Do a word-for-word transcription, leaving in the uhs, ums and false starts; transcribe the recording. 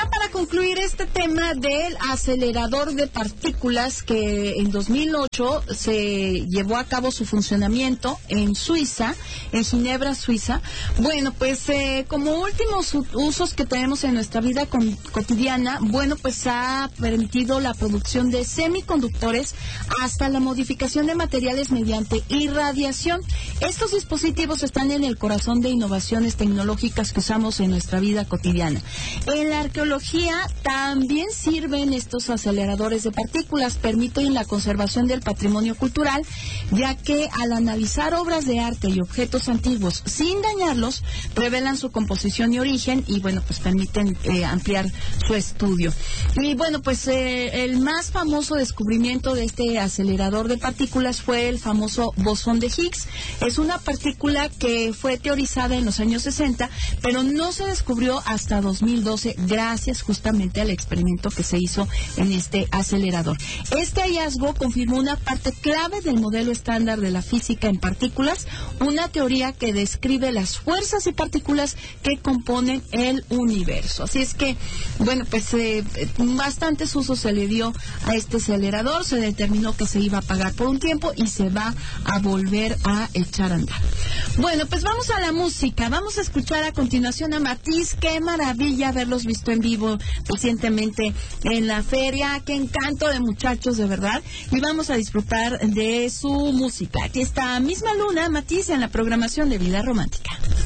ya para concluir este tema del acelerador de partículas, que en dos mil ocho se llevó a cabo su funcionamiento en Suiza, en Ginebra, Suiza. Bueno, pues eh, como últimos usos que tenemos en nuestra vida con, cotidiana, bueno, pues ha permitido la producción de semiconductores hasta la modificación de materiales mediante irradiación. Estos dispositivos están en el corazón de innovaciones tecnológicas que usamos en nuestra vida cotidiana. En la arqueología también sirven estos aceleradores de partículas, permiten la conservación del patrimonio cultural, ya que al analizar obras de arte y objetos antiguos sin dañarlos, revelan su composición y origen y bueno, pues permiten eh, ampliar su estudio. Y bueno, pues eh, el más famoso descubrimiento de este acelerador de partículas fue el famoso bosón de Higgs. Es una partícula que fue teorizada en los años sesenta, pero no se descubrió hasta dos mil doce, gracias justamente al experimento que se hizo en este acelerador. Este hallazgo confirmó una parte clave del modelo estándar de la física en partículas, una teoría que describe las fuerzas y partículas que componen el universo. Así es que, bueno, pues eh, bastantes usos se le dio a este acelerador, se determinó que se iba a pagar por un tiempo y se va a volver a echar a andar. Bueno, pues vamos a la música, vamos a escuchar a continuación a Matiz. Qué maravilla haberlos visto en vivo recientemente en la feria, qué encanto de muchachos, de verdad, y vamos a disfrutar de su música. Aquí está Misma Luna, Matiz, en la programación de Vida Romántica.